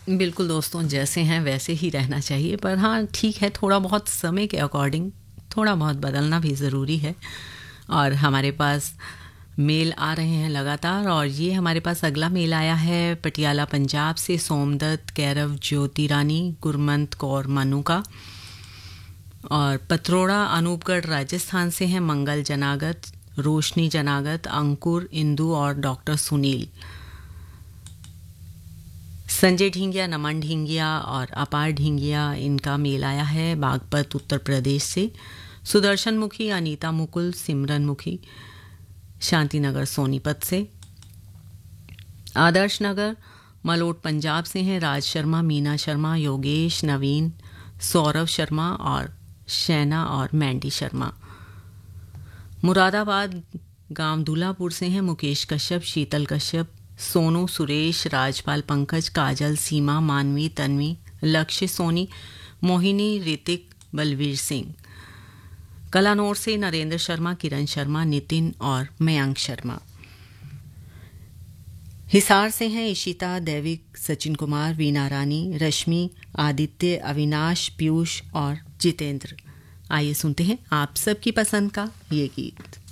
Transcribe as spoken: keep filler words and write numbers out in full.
बिल्कुल दोस्तों, जैसे हैं वैसे ही रहना चाहिए, पर हाँ ठीक है, थोड़ा बहुत समय के अकॉर्डिंग थोड़ा बहुत बदलना भी ज़रूरी है। और हमारे पास मेल आ रहे हैं लगातार, और ये हमारे पास अगला मेल आया है पटियाला पंजाब से सोमदत्त, कैरव, ज्योति रानी, गुरमंत कौर मनु का। और पतरोड़ा अनूपगढ़ राजस्थान से हैं मंगल जनागत, रोशनी जनागत, अंकुर, इंदु और डॉक्टर सुनील। संजय ढींगिया, नमन ढींगिया और अपार ढींगिया, इनका मेल आया है बागपत उत्तर प्रदेश से। सुदर्शन मुखी, अनीता मुकुल, सिमरन मुखी शांतिनगर सोनीपत से। आदर्श नगर मलोट पंजाब से हैं राज शर्मा, मीना शर्मा, योगेश, नवीन, सौरभ शर्मा और शैना और मैंडी शर्मा। मुरादाबाद गांव दूल्हापुर से हैं मुकेश कश्यप, शीतल कश्यप, सोनू, सुरेश, राजपाल, पंकज, काजल, सीमा, मानवी, तन्वी, लक्ष्य, सोनी, मोहिनी, ऋतिक, बलवीर सिंह। कलानौर से नरेंद्र शर्मा, किरण शर्मा, नितिन और मयंक शर्मा। हिसार से हैं इशिता, दैविक, सचिन कुमार, वीना रानी, रश्मि, आदित्य, अविनाश, पीयूष और जितेंद्र। आइए सुनते हैं आप सबकी पसंद का ये गीत।